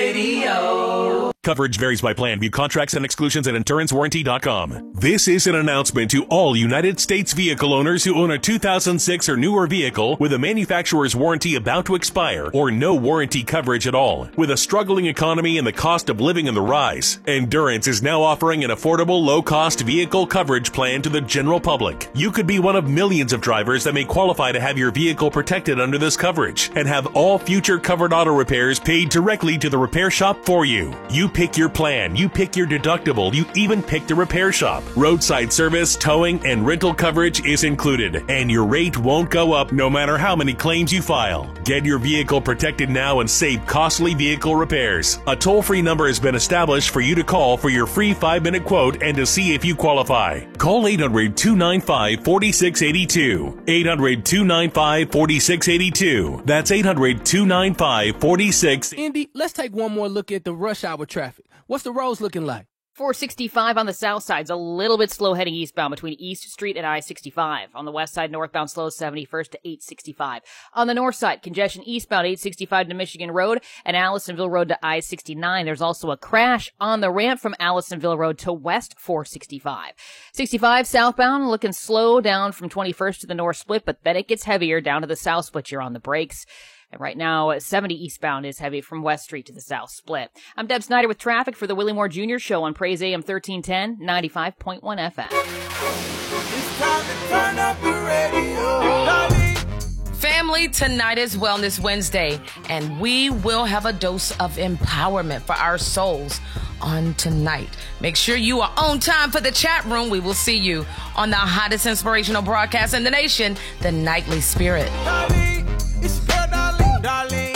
Radio. Coverage varies by plan. View contracts and exclusions at insurancewarranty.com. This is an announcement to all United States vehicle owners who own a 2006 or newer vehicle with a manufacturer's warranty about to expire or no warranty coverage at all. With a struggling economy and the cost of living on the rise, Endurance is now offering an affordable, low-cost vehicle coverage plan to the general public. You could be one of millions of drivers that may qualify to have your vehicle protected under this coverage and have all future covered auto repairs paid directly to the repair shop for you. You pick your plan, you pick your deductible, you even pick the repair shop. Roadside service, towing, and rental coverage is included, and your rate won't go up no matter how many claims you file. Get your vehicle protected now and save costly vehicle repairs. A toll-free number has been established for you to call for your free 5-minute quote and to see if you qualify. Call 800-295-4682. 800-295-4682. That's 800-295-4682. Indy, let's take one more look at the rush hour traffic. What's the roads looking like? 465 on the south side's a little bit slow heading eastbound between East Street and I-65. On the west side, northbound slow 71st to 865. On the north side, congestion eastbound 865 to Michigan Road and Allisonville Road to I-69. There's also a crash on the ramp from Allisonville Road to West 465. 65 southbound looking slow down from 21st to the north split, but then it gets heavier down to the south split. You're on the brakes. And right now, 70 eastbound is heavy from West Street to the south split. I'm Deb Snyder with traffic for the Willie Moore Jr. Show on Praise AM 1310, 95.1 FM. It's time to turn up the radio. Family, tonight is Wellness Wednesday, and we will have a dose of empowerment for our souls on tonight. Make sure you are on time for the chat room. We will see you on the hottest inspirational broadcast in the nation, The Nightly Spirit. It's your darling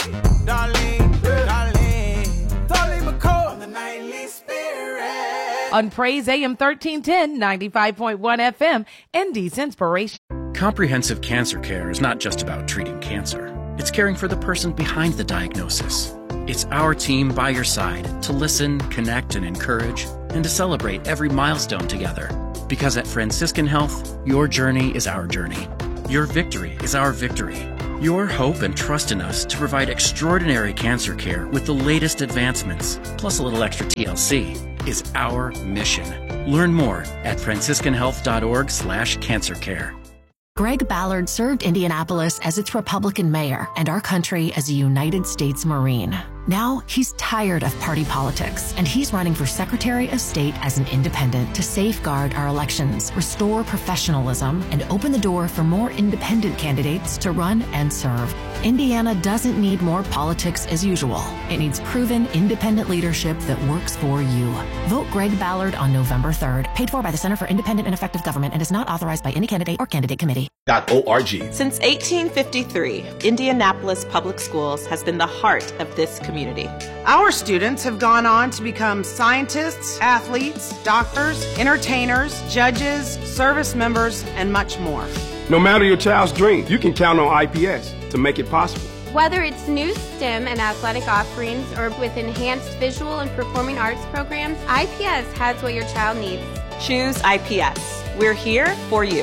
McCall on the Nightly Spirit. On Praise AM 1310, 95.1 FM, Indy's Inspiration. Comprehensive cancer care is not just about treating cancer. It's caring for the person behind the diagnosis. It's our team by your side to listen, connect, and encourage, and to celebrate every milestone together. Because at Franciscan Health, your journey is our journey. Your victory is our victory. Your hope and trust in us to provide extraordinary cancer care with the latest advancements, plus a little extra TLC, is our mission. Learn more at franciscanhealth.org/cancercare. Greg Ballard served Indianapolis as its Republican mayor and our country as a United States Marine. Now he's tired of party politics, and he's running for Secretary of State as an independent to safeguard our elections, restore professionalism, and open the door for more independent candidates to run and serve. Indiana doesn't need more politics as usual. It needs proven independent leadership that works for you. Vote Greg Ballard on November 3rd. Paid for by the Center for Independent and Effective Government and is not authorized by any candidate or candidate committee. .org. Since 1853, Indianapolis Public Schools has been the heart of this community. Our students have gone on to become scientists, athletes, doctors, entertainers, judges, service members, and much more. No matter your child's dream, you can count on IPS to make it possible. Whether it's new STEM and athletic offerings or with enhanced visual and performing arts programs, IPS has what your child needs. Choose IPS. We're here for you.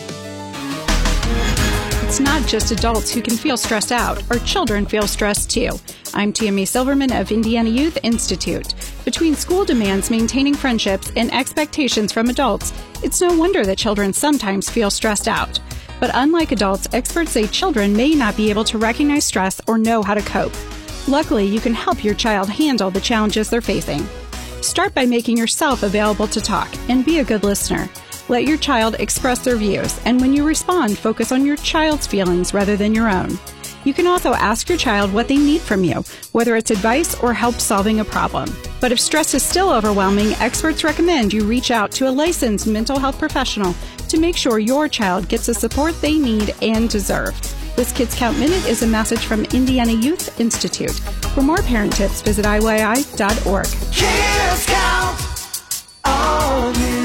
It's not just adults who can feel stressed out, or children feel stressed too. I'm Tammy Silverman of Indiana Youth Institute. Between school demands, maintaining friendships, and expectations from adults, it's no wonder that children sometimes feel stressed out. But unlike adults, experts say children may not be able to recognize stress or know how to cope. Luckily, you can help your child handle the challenges they're facing. Start by making yourself available to talk and be a good listener. Let your child express their views, and when you respond, focus on your child's feelings rather than your own. You can also ask your child what they need from you, whether it's advice or help solving a problem. But if stress is still overwhelming, experts recommend you reach out to a licensed mental health professional to make sure your child gets the support they need and deserve. This Kids Count Minute is a message from Indiana Youth Institute. For more parent tips, visit IYI.org. Kids count on you.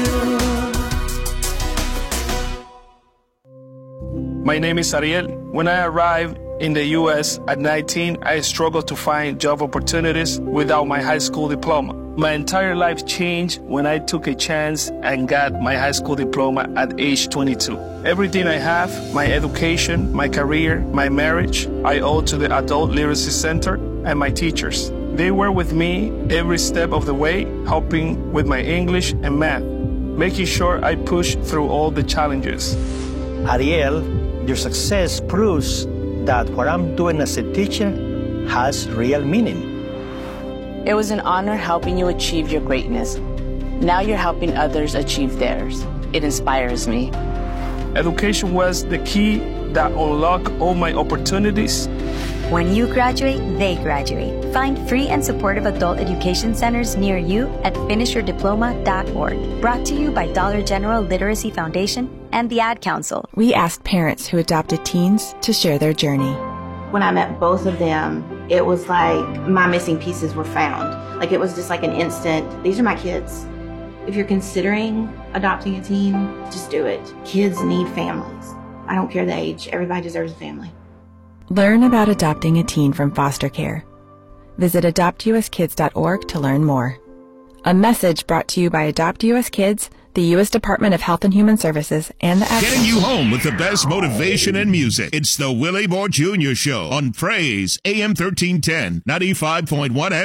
My name is Ariel. When I arrived in the U.S. at 19, I struggled to find job opportunities without my high school diploma. My entire life changed when I took a chance and got my high school diploma at age 22. Everything I have, my education, my career, my marriage, I owe to the Adult Literacy Center and my teachers. They were with me every step of the way, helping with my English and math, making sure I pushed through all the challenges. Ariel, your success proves that what I'm doing as a teacher has real meaning. It was an honor helping you achieve your greatness. Now you're helping others achieve theirs. It inspires me. Education was the key that unlocked all my opportunities. When you graduate, they graduate. Find free and supportive adult education centers near you at finishyourdiploma.org. Brought to you by Dollar General Literacy Foundation and the Ad Council. We asked parents who adopted teens to share their journey. When I met both of them, it was like my missing pieces were found. Like it was just like an instant, these are my kids. If you're considering adopting a teen, just do it. Kids need families. I don't care the age. Everybody deserves a family. Learn about adopting a teen from foster care. Visit adoptuskids.org to learn more. A message brought to you by Adopt US Kids, the U.S. Department of Health and Human Services, and the Ad Council. Getting you home with the best motivation and music. It's the Willie Moore Jr. Show on Praise AM 1310, 95.1 FM.